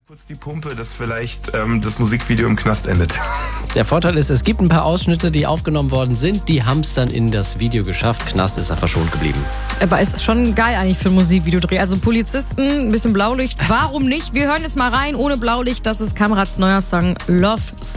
Kurz die Pumpe, dass vielleicht das Musikvideo im Knast endet. Der Vorteil ist, es gibt ein paar Ausschnitte, die aufgenommen worden sind. Die haben es dann in das Video geschafft. Knast ist er verschont geblieben. Aber es ist schon geil eigentlich für ein Musikvideodreh. Also Polizisten, ein bisschen Blaulicht. Warum nicht? Wir hören jetzt mal rein ohne Blaulicht. Das ist Kamerads neuer Song Love Song.